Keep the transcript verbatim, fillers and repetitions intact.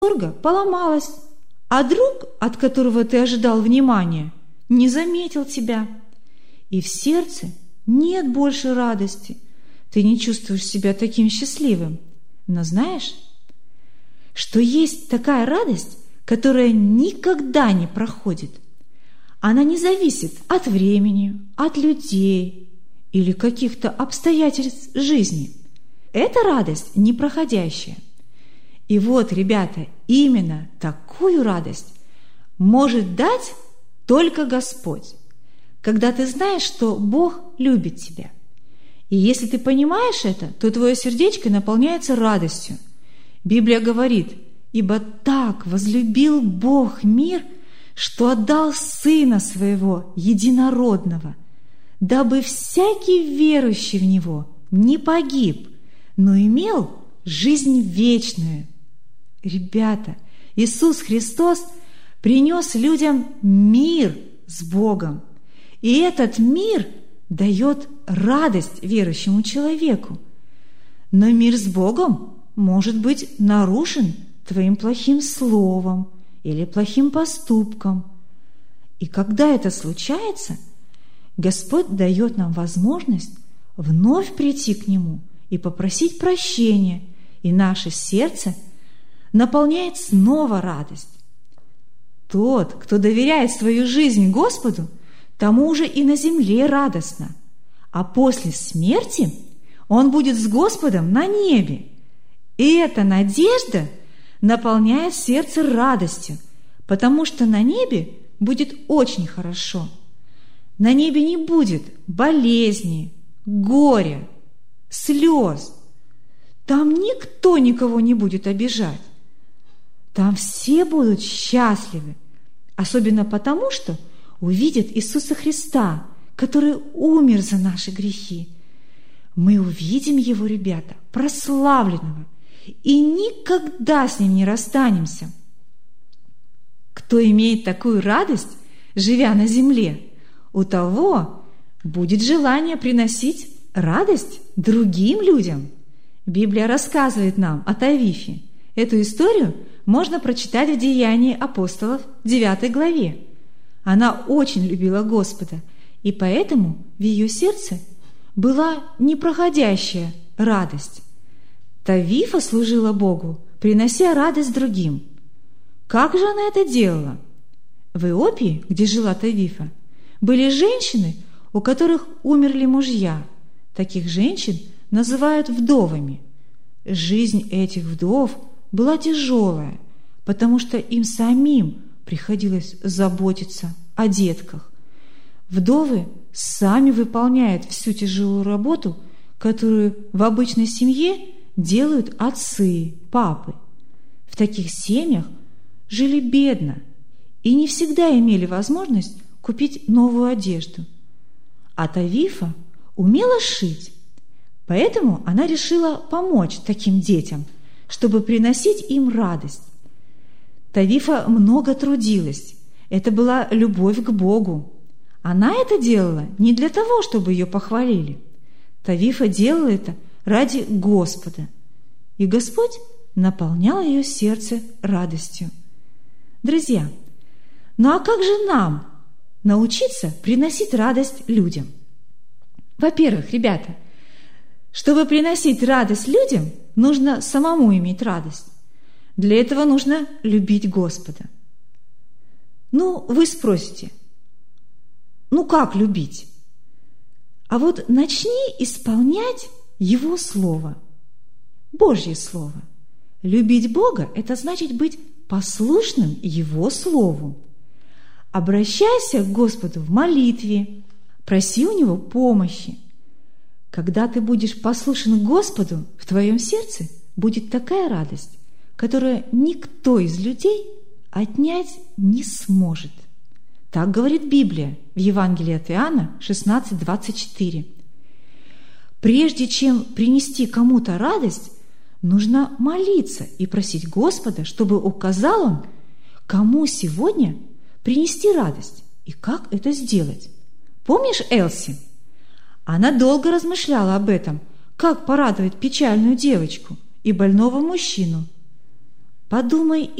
восторга поломалась, а друг, от которого ты ожидал внимания, не заметил тебя. И в сердце нет больше радости. Ты не чувствуешь себя таким счастливым. Но знаешь, что есть такая радость, которая никогда не проходит. Она не зависит от времени, от людей или каких-то обстоятельств жизни. Это радость непроходящая. И вот, ребята, именно такую радость может дать только Господь, когда ты знаешь, что Бог любит тебя. И если ты понимаешь это, то твое сердечко наполняется радостью. Библия говорит: «Ибо так возлюбил Бог мир, что отдал Сына Своего Единородного, дабы всякий верующий в Него не погиб, но имел жизнь вечную». Ребята, Иисус Христос принес людям мир с Богом. И этот мир дает радость верующему человеку. Но мир с Богом может быть нарушен твоим плохим словом или плохим поступком. И когда это случается, Господь дает нам возможность вновь прийти к Нему и попросить прощения, и наше сердце наполняет снова радость. Тот, кто доверяет свою жизнь Господу, тому уже и на земле радостно, а после смерти он будет с Господом на небе. И эта надежда наполняет сердце радостью, потому что на небе будет очень хорошо. На небе не будет болезни, горя, слез. Там никто никого не будет обижать. Там все будут счастливы, особенно потому, что увидят Иисуса Христа, который умер за наши грехи. Мы увидим Его, ребята, прославленного, и никогда с Ним не расстанемся. Кто имеет такую радость, живя на земле, у того будет желание приносить радость другим людям. Библия рассказывает нам о Тавифе. Эту историю можно прочитать в Деянии апостолов, девятой главе. Она очень любила Господа, и поэтому в ее сердце была непроходящая радость. Тавифа служила Богу, принося радость другим. Как же она это делала? В Иопии, где жила Тавифа, были женщины, у которых умерли мужья. Таких женщин называют вдовами. Жизнь этих вдов была тяжелая, потому что им самим приходилось заботиться о детках. Вдовы сами выполняют всю тяжелую работу, которую в обычной семье делают отцы, папы. В таких семьях жили бедно и не всегда имели возможность купить новую одежду. А Тавифа умела шить, поэтому она решила помочь таким детям, чтобы приносить им радость. Тавифа много трудилась. Это была любовь к Богу. Она это делала не для того, чтобы ее похвалили. Тавифа делала это ради Господа. И Господь наполнял ее сердце радостью. Друзья, ну а как же нам научиться приносить радость людям? Во-первых, ребята, чтобы приносить радость людям, нужно самому иметь радость. Для этого нужно любить Господа. Ну, вы спросите, ну как любить? А вот начни исполнять Его Слово, Божье Слово. Любить Бога – это значит быть послушным Его Слову. Обращайся к Господу в молитве, проси у Него помощи. Когда ты будешь послушен Господу, в твоем сердце будет такая радость, которую никто из людей отнять не сможет. Так говорит Библия в Евангелии от Иоанна шестнадцать двадцать четыре. Прежде чем принести кому-то радость, нужно молиться и просить Господа, чтобы указал Он, кому сегодня принести радость и как это сделать. Помнишь Элси? Она долго размышляла об этом, как порадовать печальную девочку и больного мужчину. Подумай